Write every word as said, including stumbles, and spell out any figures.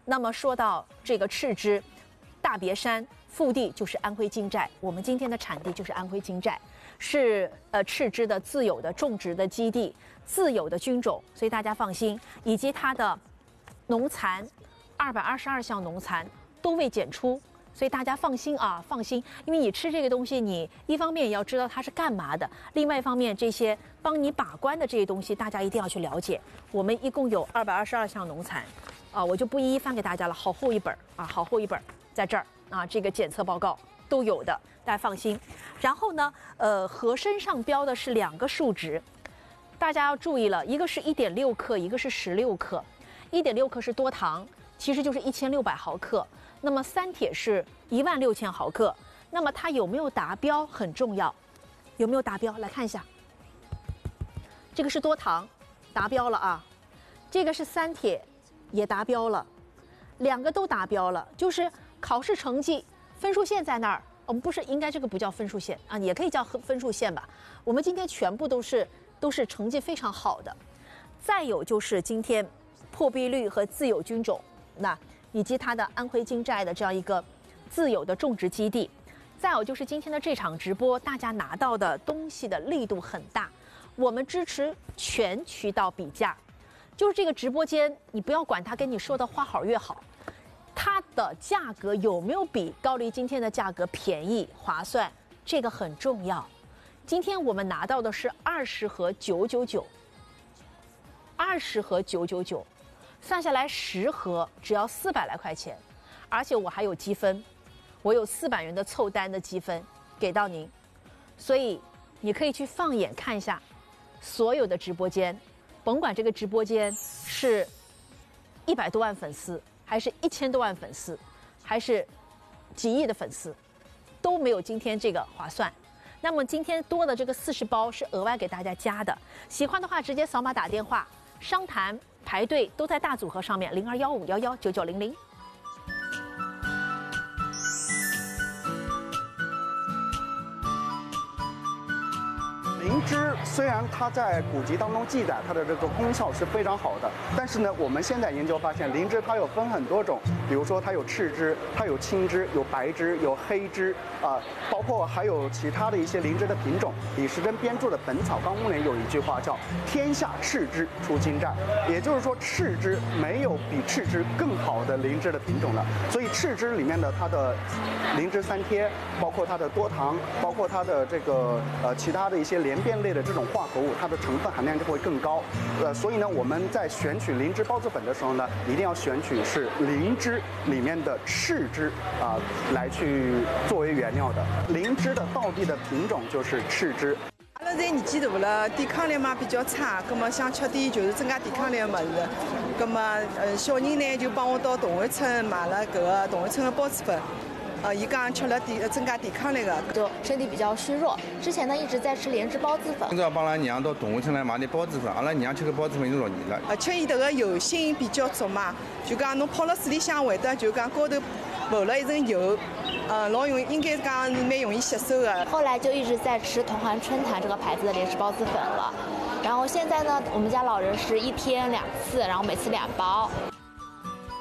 那么说到这个赤芝，大别山腹地就是安徽金寨，我们今天的产地就是安徽金寨，是呃赤芝的自有的种植的基地，自有的菌种，所以大家放心，以及它的农残二百二十二项农残都未检出。所以大家放心啊，放心，因为你吃这个东西，你一方面也要知道它是干嘛的，另外一方面这些帮你把关的这些东西，大家一定要去了解。我们一共有二百二十二项农残，啊，我就不一一翻给大家了，好厚一本啊，好厚一本，在这儿啊，这个检测报告都有的，大家放心。然后呢，呃，盒身上标的是两个数值，大家要注意了，一个是一点六克，一个是十六克，一点六克是多糖，其实就是一千六百毫克。那么三铁是一万六千毫克，那么它有没有达标很重要，有没有达标？来看一下，这个是多糖，达标了啊，这个是三铁，也达标了，两个都达标了，就是考试成绩分数线在那儿，我们不是应该这个不叫分数线啊，也可以叫分数线吧。我们今天全部都是都是成绩非常好的，再有就是今天破壁率和自有菌种，那。以及它的安徽金寨的这样一个自有的种植基地，再有就是今天的这场直播，大家拿到的东西的力度很大，我们支持全渠道比价，就是这个直播间，你不要管它跟你说的花好月好，它的价格有没有比高丽今天的价格便宜划算，这个很重要。今天我们拿到的是二十盒九九九，二十盒九九九。算下来十盒只要四百来块钱，而且我还有积分，我有四百元的凑单的积分给到您，所以你可以去放眼看一下所有的直播间，甭管这个直播间是一百多万粉丝，还是一千多万粉丝，还是几亿的粉丝，都没有今天这个划算。那么今天多的这个四十包是额外给大家加的，喜欢的话直接扫码打电话商谈。排队都在大组合上面，零二幺五幺幺九九零零。 灵芝虽然它在古籍当中记载它的这个功效是非常好的，但是呢，我们现在研究发现，灵芝它有分很多种，比如说它有赤芝，它有青芝，有白芝，有黑芝啊、呃，包括还有其他的一些灵芝的品种。李时珍编著的《本草纲目》里有一句话叫“天下赤芝出金寨”，也就是说赤芝没有比赤芝更好的灵芝的品种了。所以赤芝里面的它的灵芝三贴，包括它的多糖，包括它的这个呃其他的一些连变类的这种化合物，它的成分含量就会更高。呃，所以呢，我们在选取灵芝孢子粉的时候呢，一定要选取是灵芝里面的赤芝啊、呃、来去作为原料的。灵芝的道地的品种就是赤芝。 阿拉现在年纪大了，抵抗力嘛比较差，葛么想吃点就是增加抵抗力的物事。葛么呃小人呢就帮我到同惠村买了搿个同惠村的孢子粉。呃，伊讲吃了抵增加抵抗力的， 就身体比较虚弱。之前呢一直在吃灵芝孢子粉。 今朝帮拉娘到动物村来买点孢子粉，阿拉娘吃个孢子粉已经六年了。 而且伊迭个油性比较足嘛，就讲侬泡了水里向会得就讲高头浮了一层油，呃，老容易，应该讲是蛮容易吸收的。 后来就一直在吃同环春坛这个牌子的灵芝孢子粉了。然后现在呢，我们家老人是一天两次，然后每次两包。